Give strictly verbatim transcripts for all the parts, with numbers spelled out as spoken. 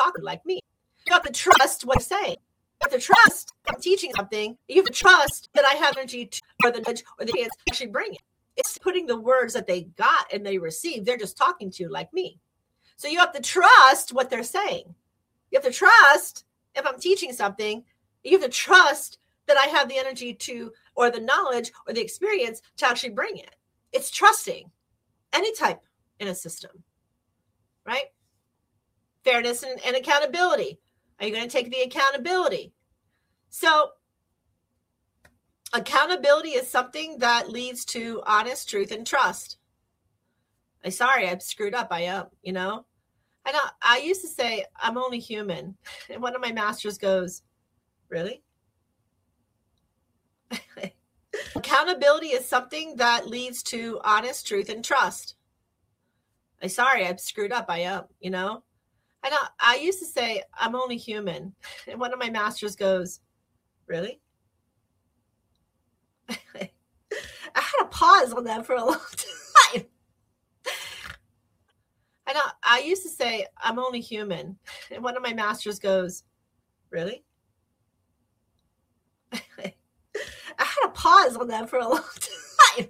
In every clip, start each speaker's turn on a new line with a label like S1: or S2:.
S1: talk like me. You have to trust what I'm saying. You have to trust I'm teaching something. You have to trust that I have energy to, or the or the chance to actually bring it. It's putting the words that they got and they received. They're just talking to you like me. So you have to trust what they're saying. You have to trust if I'm teaching something, you have to trust that I have the energy to, or the knowledge or the experience to actually bring it. It's trusting any type in a system, right? Fairness and, and accountability. Are you going to take the accountability? So accountability is something that leads to honest truth and trust. I'm sorry, I screwed up. I am, you know, I know I used to say, I'm only human. And one of my masters goes, really? Accountability is something that leads to honest truth and trust. I'm sorry, I screwed up. I am, you know, I know I used to say, I'm only human. And one of my masters goes, really? I had to pause on that for a long time. I know I used to say, I'm only human. And one of my masters goes, really? I had to pause on that for a long time.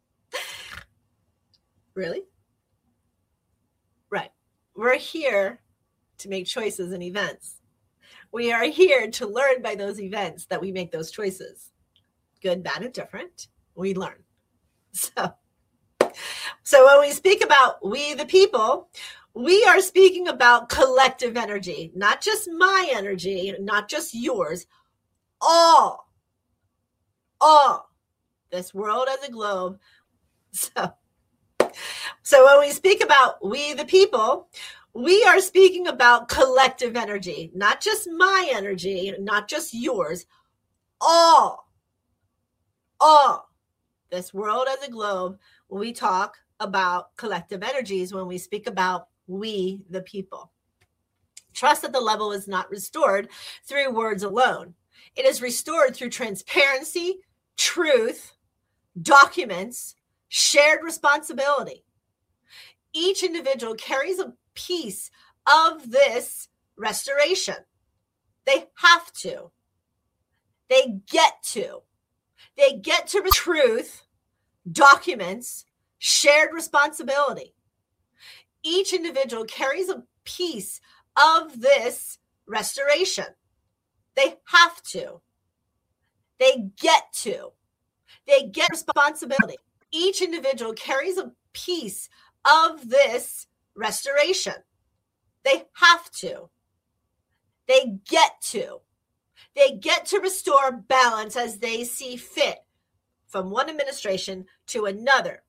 S1: Really? Right. We're here to make choices and events. We are here to learn by those events that we make those choices. Good, bad, and different. We learn. So, so when we speak about we the people, we are speaking about collective energy, not just my energy, not just yours, all. All this world as a globe. So, so when we speak about we the people, we are speaking about collective energy, not just my energy, not just yours, all, all this world as a globe. When we talk about collective energies, when we speak about we the people, trust at the level is not restored through words alone. It is restored through transparency, truth, documents, shared responsibility. Each individual carries a piece of this restoration. They have to. They get to. They get to truth, documents, shared responsibility. Each individual carries a piece of this restoration. They have to. They get to. They get responsibility. Each individual carries a piece of this restoration. They have to. They get to. They get to restore balance as they see fit from one administration to another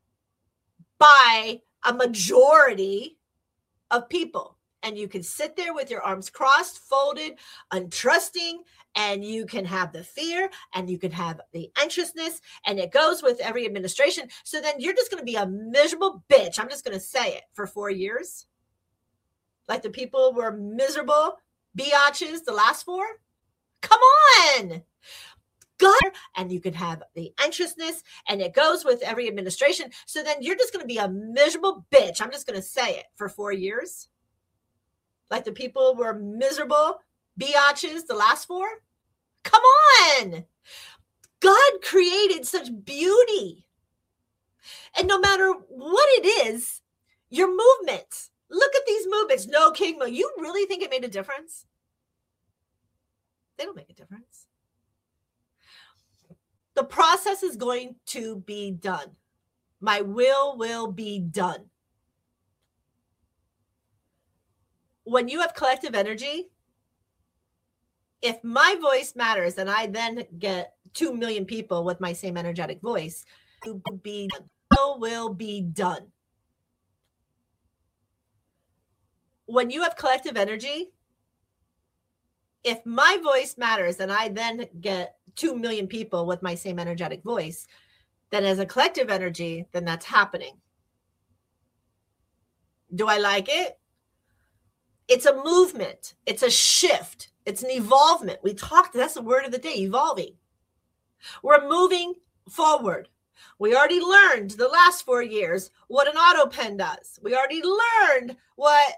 S1: by a majority of people. And you can sit there with your arms crossed, folded, untrusting, and you can have the fear and you can have the anxiousness, and it goes with every administration. So then you're just going to be a miserable bitch. I'm just going to say it for four years. Like the people were miserable biatches the last four. Come on. God, and you can have the anxiousness, and it goes with every administration. So then you're just going to be a miserable bitch. I'm just going to say it for four years. Like the people were miserable biatches the last four. Come on. God created such beauty. And no matter what it is, your movements, look at these movements. No king move. You really think it made a difference? They don't make a difference. The process is going to be done. My will will be done. When you have collective energy, if my voice matters and I then get two million people with my same energetic voice, it will be done. Will will be done. When you have collective energy, if my voice matters and I then get two million people with my same energetic voice, then as a collective energy, then that's happening. Do I like it? It's a movement. It's a shift. It's an evolvement. We talked, that's the word of the day, evolving. We're moving forward. We already learned the last four years what an auto pen does. We already learned what